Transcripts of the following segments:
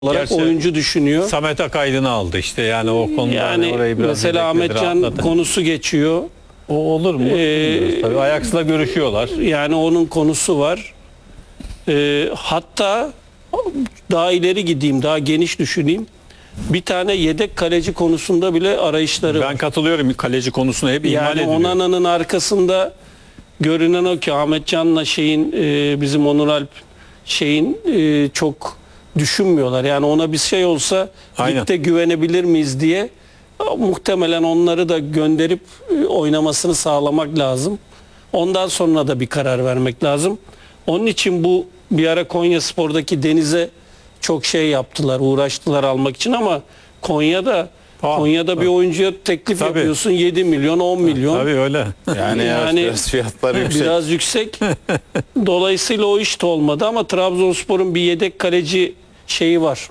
olarak Gerçi oyuncu düşünüyor. Samet Akaydın'ı aldı işte, yani o konuda Yani orayı biraz mesela Ahmetcan konusu geçiyor. o olur mu? Bilmiyoruz tabii. Ajax'la görüşüyorlar. Yani onun konusu var. Hatta daha ileri gideyim, daha geniş düşüneyim. Bir tane yedek kaleci konusunda bile arayışları Ben var. katılıyorum, kaleci konusuna hep ihmal Yani ediliyor. Onana'nın arkasında görünen o ki Ahmetcan'la bizim Onur Alp çok düşünmüyorlar. Yani ona bir şey olsa Aynen. ligde güvenebilir miyiz diye muhtemelen onları da gönderip oynamasını sağlamak lazım. Ondan sonra da bir karar vermek lazım. Onun için bu bir ara Konyaspor'daki Deniz'e çok şey yaptılar, uğraştılar almak için ama Konya'da bir oyuncuya teklif Tabii. yapıyorsun 7 milyon, 10 milyon. Tabii öyle. Yani biraz fiyatları yüksek. Biraz yüksek. Dolayısıyla o iş de olmadı ama Trabzonspor'un bir yedek kaleci şeyi var.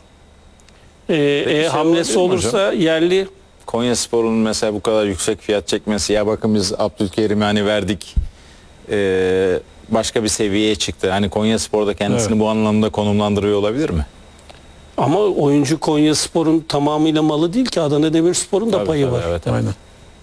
Hamlesi olabilir mi olursa yerli. Konyaspor'un mesela bu kadar yüksek fiyat çekmesi, ya bakın biz Abdülkerim'i hani verdik, başka bir seviyeye çıktı. Hani Konyaspor'da kendisini bu anlamda konumlandırıyor olabilir mi? Ama oyuncu Konyaspor'un tamamıyla malı değil ki, Adana Demirspor'un da Tabii, payı tabii, var. Evet. Aynen.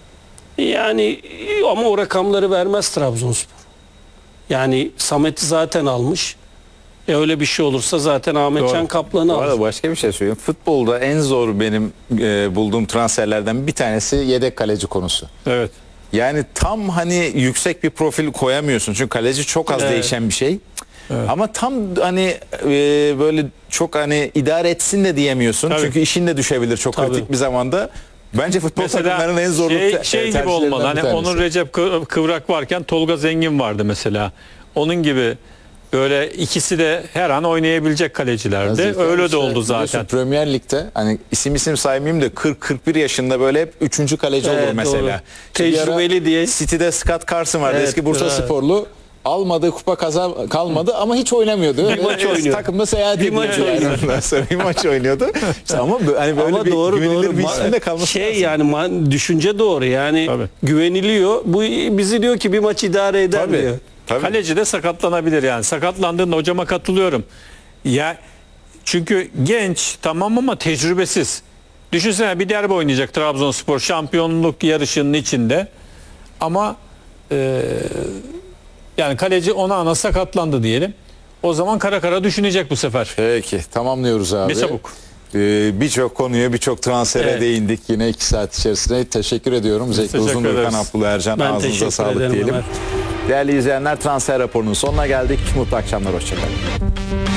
Yani ama o rakamları vermez Trabzonspor. Yani Samet'i zaten almış. Öyle bir şey olursa zaten Ahmetcan Doğru. Kaplan'ı Bu alır. arada başka bir şey söyleyeyim. Futbolda en zor benim bulduğum transferlerden bir tanesi yedek kaleci konusu. Evet. Yani tam hani yüksek bir profil koyamıyorsun. Çünkü kaleci çok az Evet. değişen bir şey. Evet. Ama tam hani böyle çok hani idare etsin de diyemiyorsun. Tabii. Çünkü işin de düşebilir çok Tabii. kritik bir zamanda. Bence futbol takımlarının en zorlu şey gibi olmalı. Hani Onur Recep Kıvrak varken Tolga Zengin vardı mesela. Onun gibi böyle ikisi de her an oynayabilecek kalecilerdi. Öyle de oldu zaten. Premier Lig'de hani isim saymayayım da 40-41 yaşında böyle hep 3. kaleci Evet, olur mesela. doğru. İşte bir ara Tecrübeli diye. City'de Scott Carson vardı. Evet, Eski Bursa evet. Sporlu. Almadığı kupa kalmadı ama hiç oynamıyordu. Bir maç oynuyor. Takımda seyahat Bir maç ediyordu. oynuyor. Ondan sonra bir maç oynuyordu. İşte ama hani böyle Ama bir doğru güvenilir bir ismin de kalması lazım. yani düşünce doğru. Yani Tabii. güveniliyor. Bu bizi diyor ki bir maç idare eder Tabii. diyor. Tabii. Kaleci de sakatlanabilir yani. Sakatlandığında hocama katılıyorum. Ya çünkü genç tamam ama tecrübesiz. Düşünsene, bir derbi oynayacak Trabzonspor şampiyonluk yarışının içinde. Ama yani kaleci ona sakatlandı diyelim. O zaman kara kara düşünecek bu sefer. Peki tamamlıyoruz abi. Bir çabuk. Birçok konuya, birçok transfere Evet. değindik yine 2 saat içerisinde. Teşekkür ediyorum. Zeki Teşekkür Uzundurkan, ederiz. Abdullah Ercan, Ben ağzınıza teşekkür sağlık ederim diyelim. Ömer. Değerli izleyenler, transfer raporunun sonuna geldik. Mutlu akşamlar, hoşçakalın.